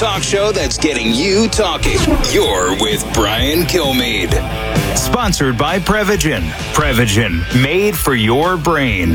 Talk show that's getting you talking. You're with Brian Kilmeade. Sponsored by Prevagen. Prevagen, made for your brain.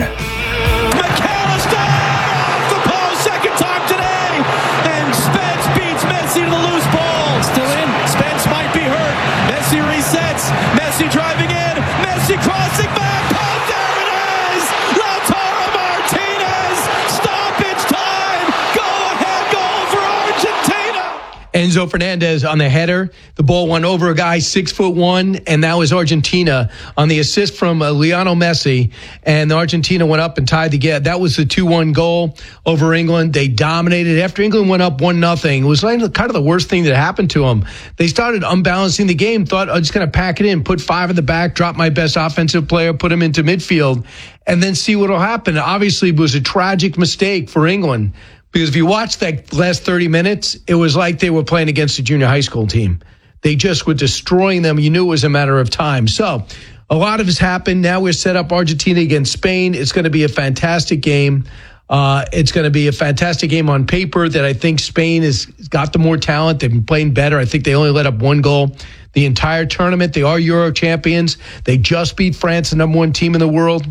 McAllister off the post, second time today. And Spence beats Messi to the loose ball. Still in. Spence might be hurt. Messi resets. Messi driving in. Messi crossing back. Oh, there it is. Lautaro Martinez. Stoppage time. Go ahead goal for Argentina. Enzo Fernandez on the header. The ball went over a guy 6'1", and that was Argentina on the assist from Lionel Messi. And Argentina went up and tied the game. That was the 2-1 goal over England. They dominated. After England went up 1-0, it was like kind of the worst thing that happened to them. They started unbalancing the game, thought, I'm just going to pack it in, put 5 in the back, drop my best offensive player, put him into midfield, and then see what will happen. Obviously, it was a tragic mistake for England. Because if you watch that last 30 minutes, it was like they were playing against a junior high school team. They just were destroying them. You knew it was a matter of time. So a lot of has happened. Now we're set up Argentina against Spain. It's going to be a fantastic game. It's going to be a fantastic game on paper that I think Spain has got the more talent. They've been playing better. I think they only let up 1 goal the entire tournament. They are Euro champions. They just beat France, the number 1 team in the world.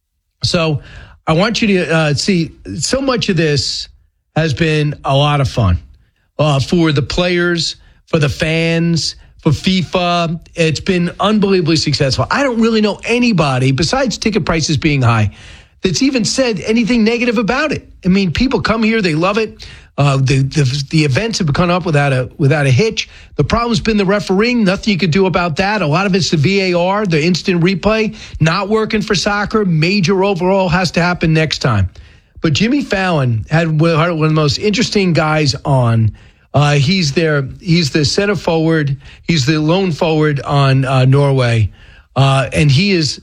So I want you to see so much of this has been a lot of fun for the players, for the fans, for FIFA. It's been unbelievably successful. I don't really know anybody, besides ticket prices being high, that's even said anything negative about it. I mean, people come here, they love it. The events have come up without a hitch. The problem's been the refereeing. Nothing you could do about that. A lot of it's the VAR, the instant replay, not working for soccer. Major overhaul has to happen next time. But Jimmy Fallon had one of the most interesting guys on. He's the center forward. He's the lone forward on Norway, and he is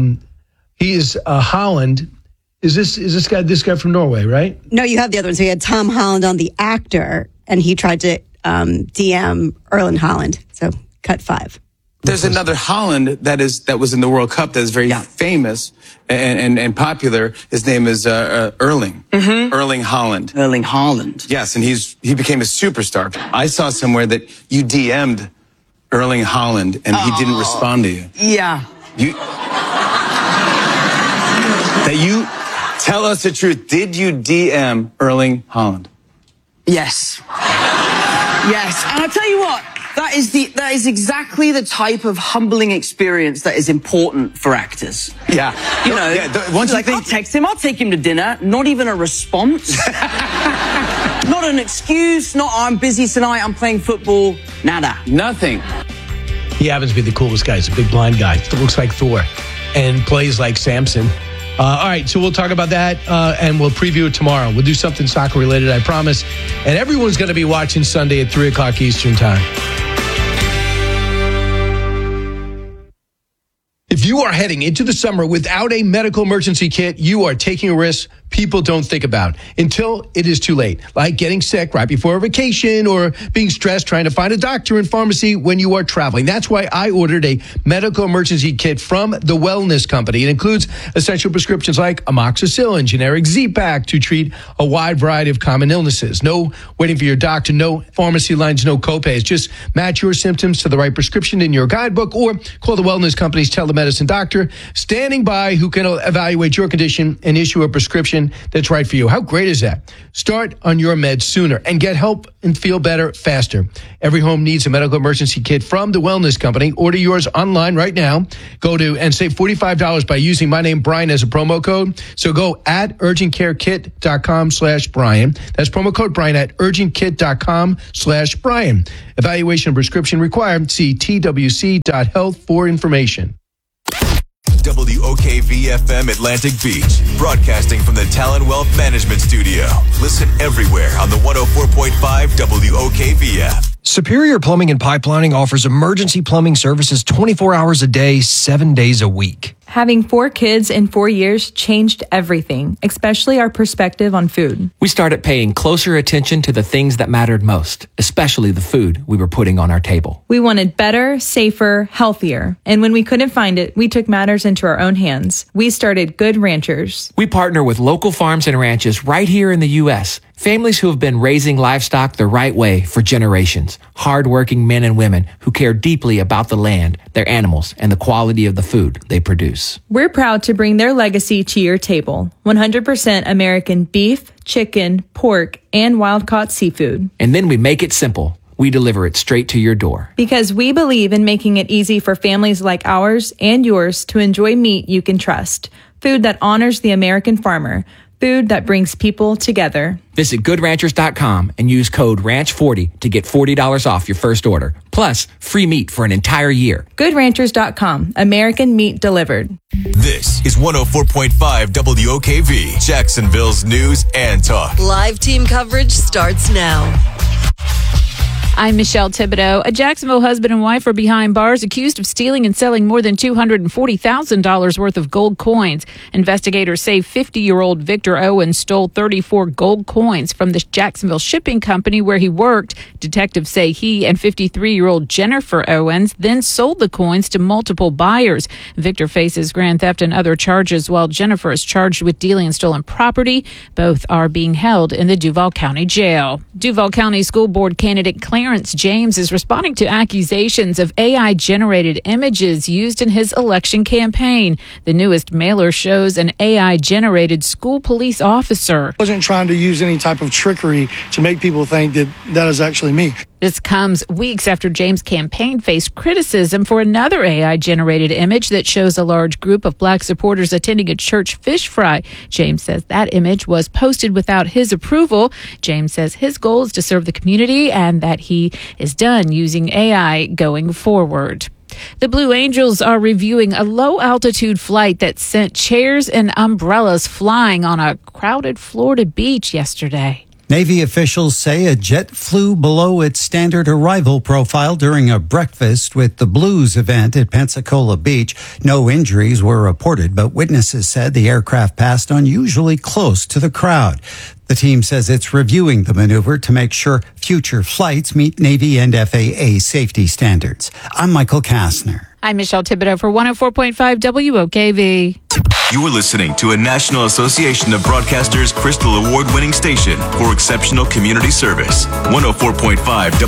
Holland. Is this guy from Norway, right? No, you have the other one. So you had Tom Holland on, the actor, and he tried to DM Erling Haaland. So cut 5. There's another Holland that was in the World Cup that is very famous and popular. His name is Erling. Mm-hmm. Erling Haaland. Erling Haaland. Yes, and he became a superstar. I saw somewhere that you DM'd Erling Haaland and he didn't respond to you. Yeah. That you tell us the truth. Did you DM Erling Haaland? Yes. Yes. And I'll tell you what. That is exactly the type of humbling experience that is important for actors. Yeah. You know, once you I'll text him, I'll take him to dinner, not even a response. Not an excuse, not I'm busy tonight, I'm playing football, nada. Nothing. He happens to be the coolest guy. He's a big blind guy. Looks like Thor and plays like Samson. All right, so we'll talk about that and we'll preview it tomorrow. We'll do something soccer related, I promise. And everyone's going to be watching Sunday at 3 o'clock Eastern time. If you are heading into the summer without a medical emergency kit, you are taking a risk people don't think about until it is too late, like getting sick right before a vacation or being stressed trying to find a doctor and pharmacy when you are traveling. That's why I ordered a medical emergency kit from The Wellness Company. It includes essential prescriptions like amoxicillin, generic Z-Pak to treat a wide variety of common illnesses. No waiting for your doctor, no pharmacy lines, no copays. Just match your symptoms to the right prescription in your guidebook or call The Wellness Company's telemedicine doctor standing by who can evaluate your condition and issue a prescription that's right for you. How great is that? Start on your meds sooner and get help and feel better faster. Every home needs a medical emergency kit from The Wellness Company. Order yours online right now. Go to and save $45 by using my name, Brian, as a promo code. So go at urgentcarekit.com/Brian. That's promo code Brian at urgentkit.com/Brian. Evaluation and prescription required. See twc.health for information. WOKV-FM Atlantic Beach, broadcasting from the Talon Wealth Management Studio. Listen everywhere on the 104.5 WOKV app. Superior Plumbing and Pipelining offers emergency plumbing services 24 hours a day, 7 days a week. Having 4 kids in 4 years changed everything, especially our perspective on food. We started paying closer attention to the things that mattered most, especially the food we were putting on our table. We wanted better, safer, healthier. And when we couldn't find it, we took matters into our own hands. We started Good Ranchers. We partner with local farms and ranches right here in the U.S., families who have been raising livestock the right way for generations. Hard-working men and women who care deeply about the land, their animals, and the quality of the food they produce. We're proud to bring their legacy to your table. 100% American beef, chicken, pork, and wild-caught seafood. And then we make it simple. We deliver it straight to your door. Because we believe in making it easy for families like ours and yours to enjoy meat you can trust. Food that honors the American farmer. Food that brings people together. Visit GoodRanchers.com and use code RANCH40 to get $40 off your first order. Plus, free meat for an entire year. GoodRanchers.com. American meat delivered. This is 104.5 WOKV, Jacksonville's news and talk. Live team coverage starts now. I'm Michelle Thibodeau. A Jacksonville husband and wife are behind bars accused of stealing and selling more than $240,000 worth of gold coins. Investigators say 50-year-old Victor Owens stole 34 gold coins from the Jacksonville Shipping Company where he worked. Detectives say he and 53-year-old Jennifer Owens then sold the coins to multiple buyers. Victor faces grand theft and other charges, while Jennifer is charged with dealing in stolen property. Both are being held in the Duval County Jail. Duval County School Board candidate Clarence James is responding to accusations of AI-generated images used in his election campaign. The newest mailer shows an AI-generated school police officer. I wasn't trying to use any type of trickery to make people think that is actually me. This comes weeks after James' campaign faced criticism for another AI-generated image that shows a large group of black supporters attending a church fish fry. James says that image was posted without his approval. James says his goal is to serve the community and that he is done using AI going forward. The Blue Angels are reviewing a low-altitude flight that sent chairs and umbrellas flying on a crowded Florida beach yesterday. Navy officials say a jet flew below its standard arrival profile during a breakfast with the Blues event at Pensacola Beach. No injuries were reported, but witnesses said the aircraft passed unusually close to the crowd. The team says it's reviewing the maneuver to make sure future flights meet Navy and FAA safety standards. I'm Michael Kastner. I'm Michelle Thibodeau for 104.5 WOKV. You are listening to a National Association of Broadcasters Crystal Award-winning station for exceptional community service. 104.5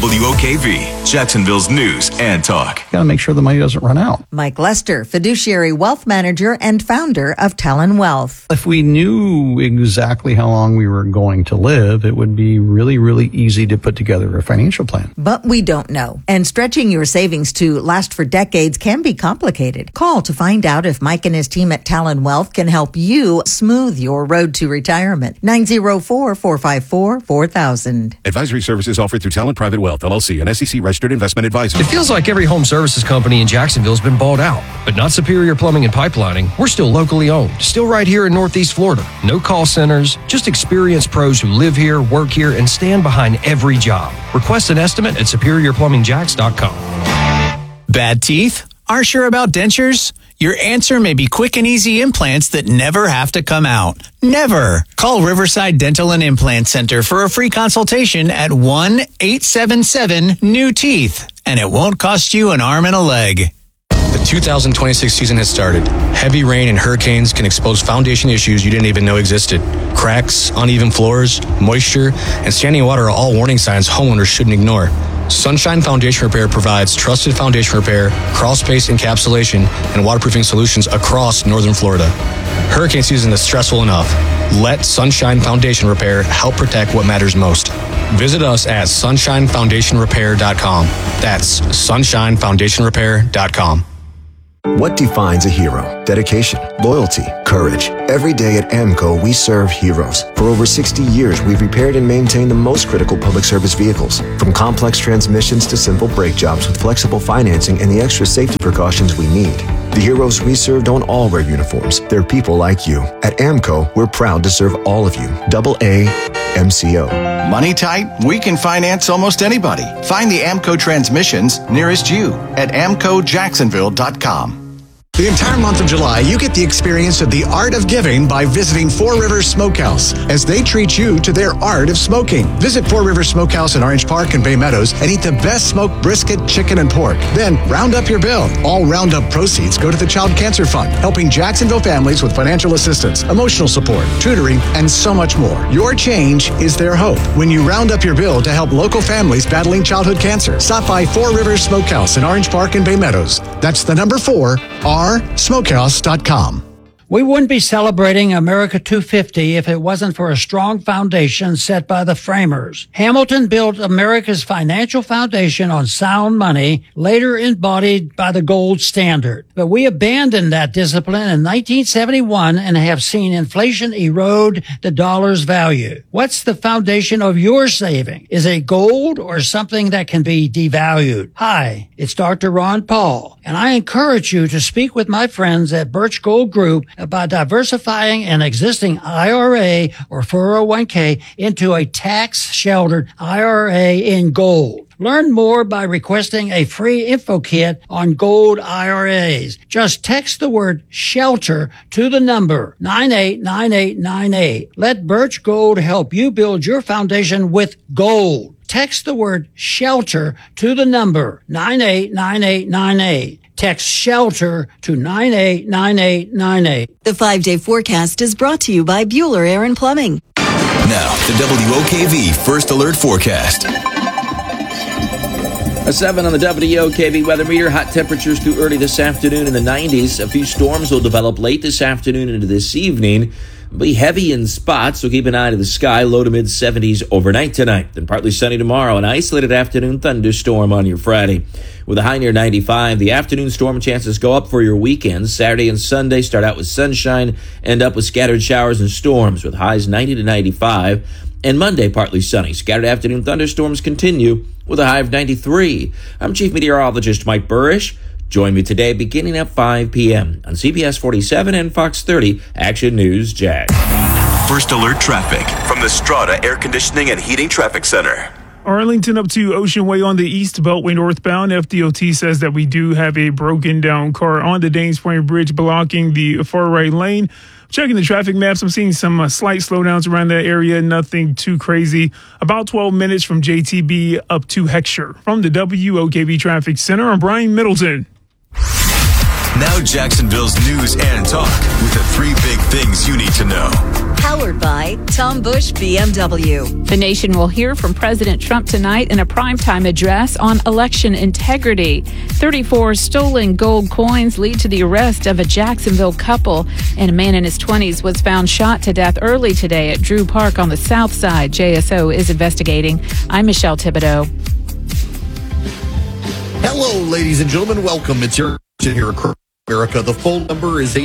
WOKV, Jacksonville's news and talk. Got to make sure the money doesn't run out. Mike Lester, fiduciary wealth manager and founder of Talon Wealth. If we knew exactly how long we were going to live, it would be really, really easy to put together a financial plan. But we don't know. And stretching your savings to last for decades can be complicated. Call to find out if Mike and his team at Talon Wealth can help you smooth your road to retirement. 904-454-4000. Advisory services offered through Talon Private Wealth, LLC, an SEC registered investment advisor. It feels like every home services company in Jacksonville has been bought out, but not Superior Plumbing and Pipelining. We're still locally owned, still right here in Northeast Florida. No call centers, just experienced pros who live here, work here, and stand behind every job. Request an estimate at SuperiorPlumbingJacks.com. Bad teeth? Aren't sure about dentures? Your answer may be quick and easy implants that never have to come out. Never. Call Riverside Dental and Implant Center for a free consultation at 1-877-NEW-TEETH. And it won't cost you an arm and a leg. The 2026 season has started. Heavy rain and hurricanes can expose foundation issues you didn't even know existed. Cracks, uneven floors, moisture, and standing water are all warning signs homeowners shouldn't ignore. Sunshine Foundation Repair provides trusted foundation repair, crawl space encapsulation, and waterproofing solutions across northern Florida. Hurricane season is stressful enough. Let Sunshine Foundation Repair help protect what matters most. Visit us at sunshinefoundationrepair.com. That's sunshinefoundationrepair.com. What defines a hero? Dedication, loyalty, courage. Every day at AMCO, we serve heroes. For over 60 years, we've repaired and maintained the most critical public service vehicles. From complex transmissions to simple brake jobs with flexible financing and the extra safety precautions we need. The heroes we serve don't all wear uniforms. They're people like you. At AMCO, we're proud to serve all of you. AA MCO. Money tight? We can finance almost anybody. Find the AMCO transmissions nearest you at amcojacksonville.com. The entire month of July, you get the experience of the art of giving by visiting Four Rivers Smokehouse as they treat you to their art of smoking. Visit Four Rivers Smokehouse in Orange Park and Bay Meadows and eat the best smoked brisket, chicken, and pork. Then round up your bill. All roundup proceeds go to the Child Cancer Fund, helping Jacksonville families with financial assistance, emotional support, tutoring, and so much more. Your change is their hope when you round up your bill to help local families battling childhood cancer. Stop by Four Rivers Smokehouse in Orange Park and Bay Meadows. That's the number 4, smokehouse.com. We wouldn't be celebrating America 250 if it wasn't for a strong foundation set by the framers. Hamilton built America's financial foundation on sound money, later embodied by the gold standard. But we abandoned that discipline in 1971 and have seen inflation erode the dollar's value. What's the foundation of your saving? Is it gold or something that can be devalued? Hi, it's Dr. Ron Paul, and I encourage you to speak with my friends at Birch Gold Group about diversifying an existing IRA or 401k into a tax-sheltered IRA in gold. Learn more by requesting a free info kit on gold IRAs. Just text the word SHELTER to the number 989898. Let Birch Gold help you build your foundation with gold. Text the word SHELTER to the number 989898. Text SHELTER to 989898. The 5-day forecast is brought to you by Bueller Air & Plumbing. Now, the WOKV First Alert Forecast. A 7 on the WOKV weather meter. Hot temperatures through early this afternoon in the 90s. A few storms will develop late this afternoon into this evening. Be heavy in spots, so keep an eye to the sky. Low to mid 70s overnight tonight. Then partly sunny tomorrow. An isolated afternoon thunderstorm on your Friday. With a high near 95, the afternoon storm chances go up for your weekends. Saturday and Sunday start out with sunshine, end up with scattered showers and storms with highs 90 to 95. And Monday, partly sunny. Scattered afternoon thunderstorms continue with a high of 93. I'm Chief Meteorologist Mike Burrish. Join me today beginning at 5 p.m. on CBS 47 and Fox 30 Action News Jax. First Alert Traffic from the Strata Air Conditioning and Heating Traffic Center. Arlington up to Ocean Way on the East Beltway northbound. FDOT says that we do have a broken down car on the Danes Point Bridge blocking the far right lane. Checking the traffic maps, I'm seeing some slight slowdowns around that area. Nothing too crazy. About 12 minutes from JTB up to Heckscher. From the WOKV Traffic Center, I'm Brian Middleton. Now Jacksonville's news and talk with the 3 big things you need to know. Powered by Tom Bush BMW. The nation will hear from President Trump tonight in a primetime address on election integrity. 34 stolen gold coins lead to the arrest of a Jacksonville couple, and a man in his 20s was found shot to death early today at Drew Park on the south side. JSO is investigating. I'm Michelle Thibodeau. Hello, ladies and gentlemen. Welcome. It's your here at America. The phone number is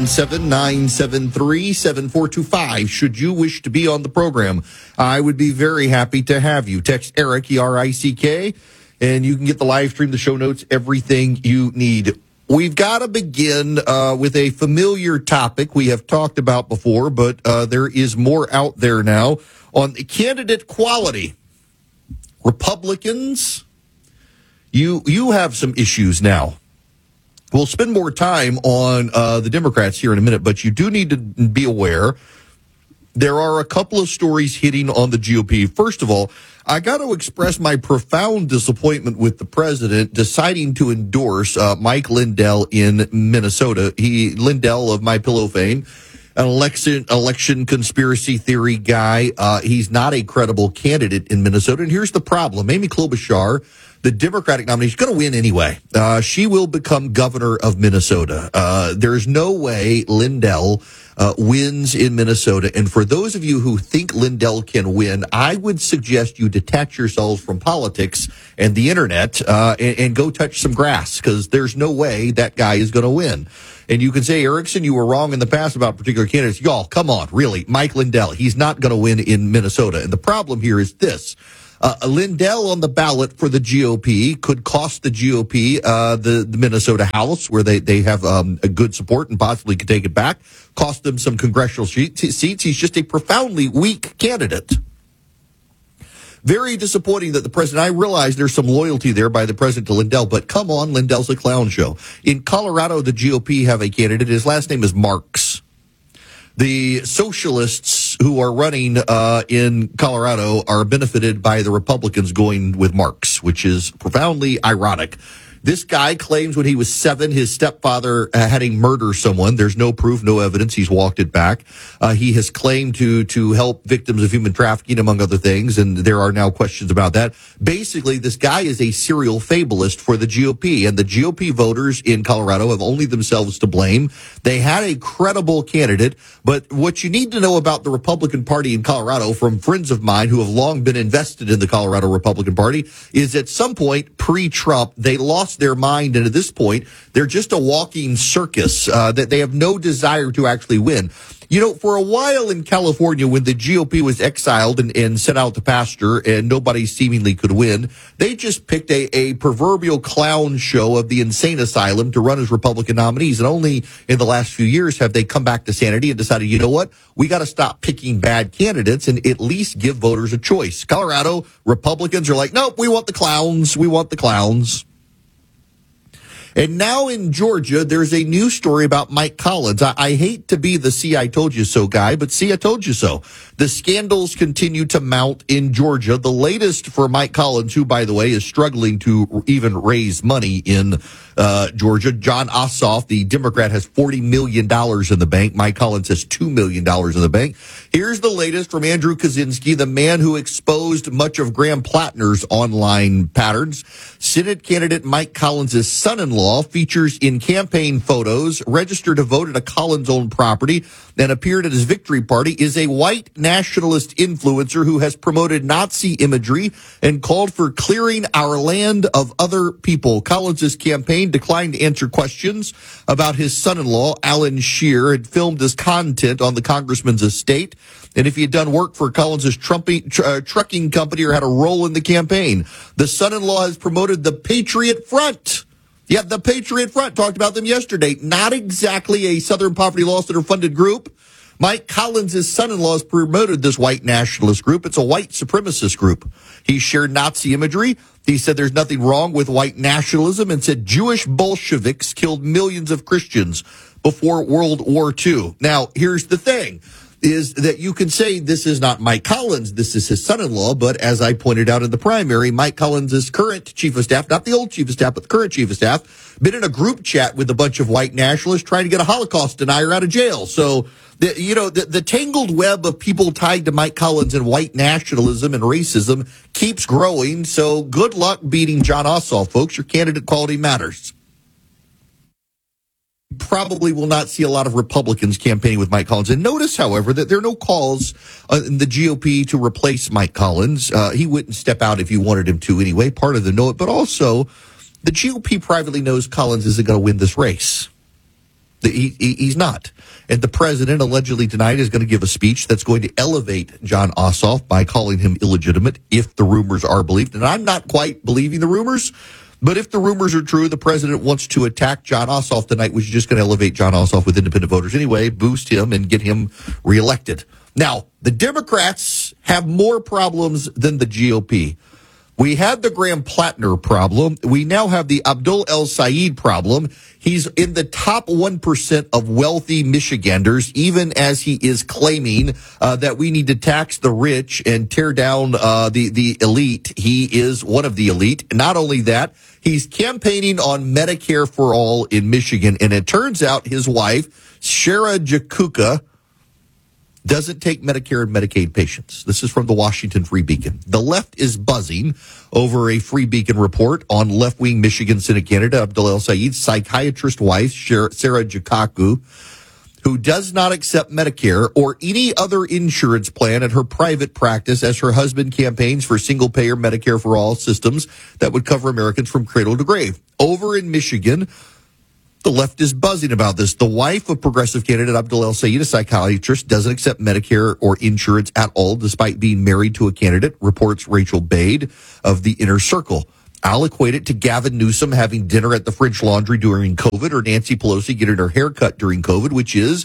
877-973-7425. Should you wish to be on the program, I would be very happy to have you. Text Eric, E-R-I-C-K, and you can get the live stream, the show notes, everything you need. We've got to begin with a familiar topic we have talked about before, but there is more out there now on the candidate quality. Republicans, you have some issues now. We'll spend more time on the Democrats here in a minute, but you do need to be aware there are a couple of stories hitting on the GOP. First of all, I got to express my profound disappointment with the president deciding to endorse Mike Lindell in Minnesota. Lindell of MyPillow fame, an election conspiracy theory guy. He's not a credible candidate in Minnesota. And here's the problem. Amy Klobuchar, the Democratic nominee, is going to win anyway. She will become governor of Minnesota. There's no way Lindell wins in Minnesota. And for those of you who think Lindell can win, I would suggest you detach yourselves from politics and the internet and go touch some grass, because there's no way that guy is going to win. And you can say, Erickson, you were wrong in the past about particular candidates. Y'all, come on, really. Mike Lindell, he's not going to win in Minnesota. And the problem here is this. Lindell on the ballot for the GOP could cost the GOP the Minnesota House, where they have a good support and possibly could take it back, cost them some congressional seats. He's just a profoundly weak candidate. Very disappointing that the president, I realize there's some loyalty there by the president to Lindell, but come on, Lindell's a clown show. In Colorado, the GOP have a candidate. His last name is Marks. The socialists who are running in Colorado are benefited by the Republicans going with Marks, which is profoundly ironic. This guy claims when he was 7, his stepfather had him murder someone. There's no proof, no evidence. He's walked it back. He has claimed to help victims of human trafficking, among other things, and there are now questions about that. Basically, this guy is a serial fabulist for the GOP, and the GOP voters in Colorado have only themselves to blame. They had a credible candidate, but what you need to know about the Republican Party in Colorado from friends of mine who have long been invested in the Colorado Republican Party is at some point pre-Trump, they lost their mind, and at this point, they're just a walking circus, that they have no desire to actually win. You know, for a while in California, when the GOP was exiled and sent out to pasture and nobody seemingly could win, they just picked a proverbial clown show of the insane asylum to run as Republican nominees. And only in the last few years have they come back to sanity and decided, you know what, we got to stop picking bad candidates and at least give voters a choice. Colorado Republicans are like, nope, we want the clowns. We want the clowns. And now in Georgia, there's a new story about Mike Collins. I hate to be the see I told you so guy, but see I told you so. The scandals continue to mount in Georgia. The latest for Mike Collins, who, by the way, is struggling to even raise money in Georgia. John Ossoff, the Democrat, has $40 million in the bank. Mike Collins has $2 million in the bank. Here's the latest from Andrew Kaczynski, the man who exposed much of Graham Plattner's online patterns. Senate candidate Mike Collins' son-in-law features in campaign photos, registered to vote at a Collins-owned property, and appeared at his victory party, is a white nationalist influencer who has promoted Nazi imagery and called for clearing our land of other people. Collins' campaign declined to answer questions about his son-in-law, Alan Scheer, had filmed his content on the congressman's estate, and if he had done work for Collins' trucking company or had a role in the campaign. The son-in-law has promoted the Patriot Front. Yeah, the Patriot Front, talked about them yesterday. Not exactly a Southern Poverty Law Center funded group. Mike Collins' son-in-law has promoted this white nationalist group. It's a white supremacist group. He shared Nazi imagery. He said there's nothing wrong with white nationalism and said Jewish Bolsheviks killed millions of Christians before World War II. Now, here's the thing, is that you can say this is not Mike Collins, this is his son-in-law, but as I pointed out in the primary, Mike Collins' current chief of staff, not the old chief of staff, but the current chief of staff, been in a group chat with a bunch of white nationalists trying to get a Holocaust denier out of jail. So, the tangled web of people tied to Mike Collins and white nationalism and racism keeps growing. So good luck beating John Ossoff, folks. Your candidate quality matters. Probably will not see a lot of Republicans campaigning with Mike Collins. And notice, however, that there are no calls in the GOP to replace Mike Collins. He wouldn't step out if you wanted him to anyway, part of the note. But also, the GOP privately knows Collins isn't going to win this race. He's not. And the president allegedly tonight is going to give a speech that's going to elevate John Ossoff by calling him illegitimate if the rumors are believed. And I'm not quite believing the rumors. But if the rumors are true, the president wants to attack John Ossoff tonight, which is just going to elevate John Ossoff with independent voters anyway, boost him and get him reelected. Now, the Democrats have more problems than the GOP. We had the Graham Plattner problem. We now have the Abdul El Sayed problem. He's in the top 1% of wealthy Michiganders, even as he is claiming that we need to tax the rich and tear down the elite. He is one of the elite. Not only that, he's campaigning on Medicare for all in Michigan. And it turns out his wife, Sarah Jakuka, doesn't take Medicare and Medicaid patients. This is from the Washington Free Beacon. The left is buzzing over a Free Beacon report on left-wing Michigan Senate candidate Abdul El Sayed's psychiatrist wife, Sarah Jakuka, who does not accept Medicare or any other insurance plan at her private practice as her husband campaigns for single-payer Medicare for all systems that would cover Americans from cradle to grave. Over in Michigan, the left is buzzing about this. The wife of progressive candidate Abdul El Sayed, a psychiatrist, doesn't accept Medicare or insurance at all, despite being married to a candidate, reports Rachel Bade of the Inner Circle. I'll equate it to Gavin Newsom having dinner at the French Laundry during COVID or Nancy Pelosi getting her hair cut during COVID, which is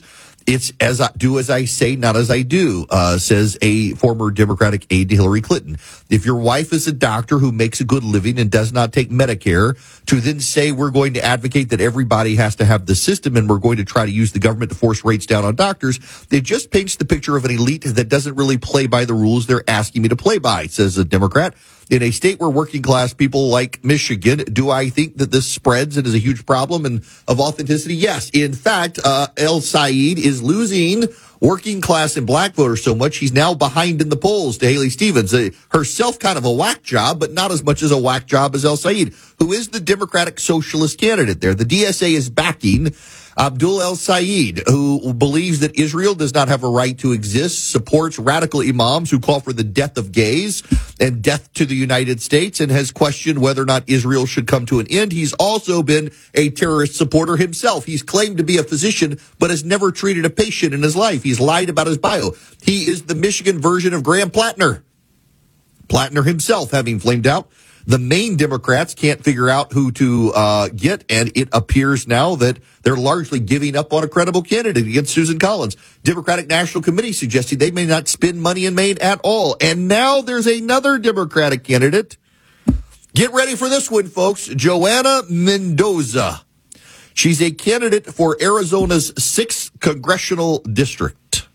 It's do as I say, not as I do, says a former Democratic aide to Hillary Clinton. If your wife is a doctor who makes a good living and does not take Medicare, to then say we're going to advocate that everybody has to have the system and we're going to try to use the government to force rates down on doctors, it just paints the picture of an elite that doesn't really play by the rules they're asking me to play by, says a Democrat. In a state where working class people like Michigan, do I think that this spreads and is a huge problem and of authenticity? Yes. In fact, El Said is losing working class and black voters so much he's now behind in the polls to Haley Stevens. Herself kind of a whack job, but not as much as a whack job as El Said, who is the Democratic socialist candidate there. The DSA is backing Abdul El Said, who believes that Israel does not have a right to exist, supports radical imams who call for the death of gays and death to the United States, and has questioned whether or not Israel should come to an end. He's also been a terrorist supporter himself. He's claimed to be a physician, but has never treated a patient in his life. He's lied about his bio. He is the Michigan version of Graham Plattner. Plattner himself having flamed out. The main Democrats can't figure out who to get, and it appears now that they're largely giving up on a credible candidate against Susan Collins. Democratic National Committee suggesting they may not spend money in Maine at all. And now there's another Democratic candidate. Get ready for this one, folks. Joanna Mendoza. She's a candidate for Arizona's 6th congressional district.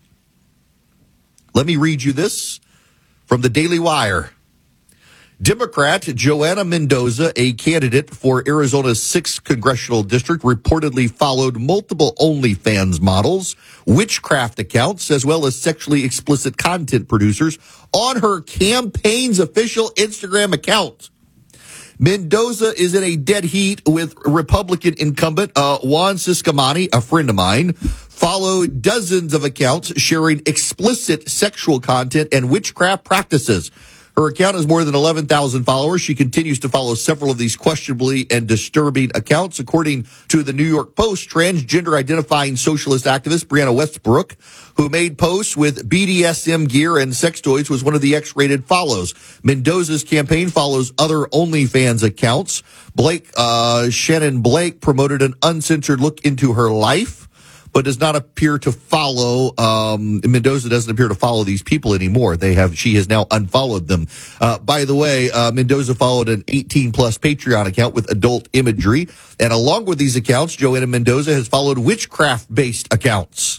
Let me read you this from the Daily Wire. Democrat Joanna Mendoza, a candidate for Arizona's 6th congressional district, reportedly followed multiple OnlyFans models, witchcraft accounts, as well as sexually explicit content producers on her campaign's official Instagram account. Mendoza is in a dead heat with Republican incumbent Juan Ciscomani, a friend of mine, followed dozens of accounts sharing explicit sexual content and witchcraft practices. Her account has more than 11,000 followers. She continues to follow several of these questionably and disturbing accounts. According to the New York Post, transgender identifying socialist activist Brianna Westbrook, who made posts with BDSM gear and sex toys, was one of the X-rated follows. Mendoza's campaign follows other OnlyFans accounts. Shannon Blake promoted an uncensored look into her life, but does not appear to follow, Mendoza doesn't appear to follow these people anymore. She has now unfollowed them. By the way, Mendoza followed an 18-plus Patreon account with adult imagery. And along with these accounts, Joanna Mendoza has followed witchcraft-based accounts.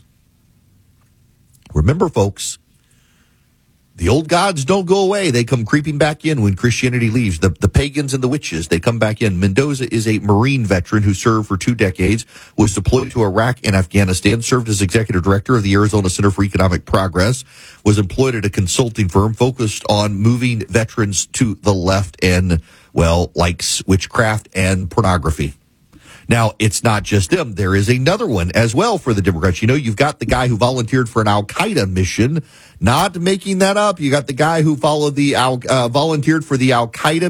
Remember, folks, the old gods don't go away. They come creeping back in when Christianity leaves. The pagans and the witches, they come back in. Mendoza is a Marine veteran who served for 2 decades, was deployed to Iraq and Afghanistan, served as executive director of the Arizona Center for Economic Progress, was employed at a consulting firm focused on moving veterans to the left and, well, likes witchcraft and pornography. Now, it's not just them. There is another one as well for the Democrats. You know, you've got the guy who volunteered for an Al-Qaeda mission. Not making that up. You got the guy who volunteered for the Al-Qaeda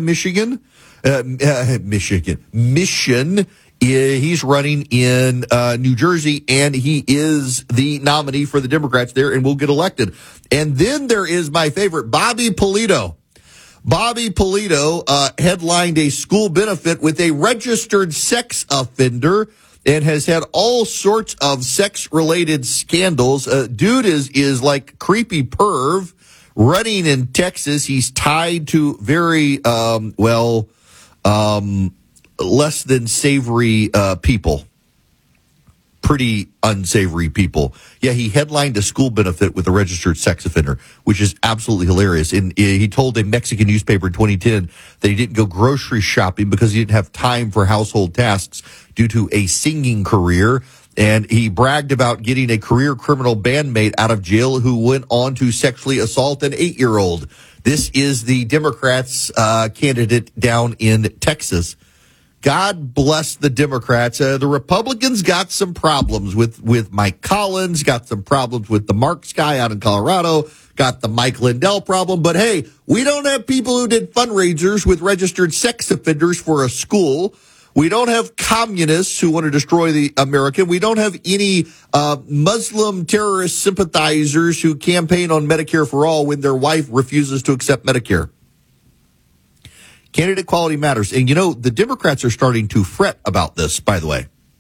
mission. He's running in New Jersey, and he is the nominee for the Democrats there and will get elected. And then there is my favorite, Bobby Polito. Bobby Polito headlined a school benefit with a registered sex offender and has had all sorts of sex-related scandals. Dude is like creepy perv running in Texas. He's tied to very, less than savory people. Pretty unsavory people. Yeah, he headlined a school benefit with a registered sex offender, which is absolutely hilarious. And he told a Mexican newspaper in 2010 that he didn't go grocery shopping because he didn't have time for household tasks due to a singing career. And he bragged about getting a career criminal bandmate out of jail who went on to sexually assault an 8-year-old. This is the Democrats' candidate down in Texas. God bless the Democrats. The Republicans got some problems with Mike Collins, got some problems with the Marks guy out in Colorado, got the Mike Lindell problem. But hey, we don't have people who did fundraisers with registered sex offenders for a school. We don't have communists who want to destroy the American. We don't have any Muslim terrorist sympathizers who campaign on Medicare for all when their wife refuses to accept Medicare. Candidate quality matters. And, you know, the Democrats are starting to fret about this, by the way.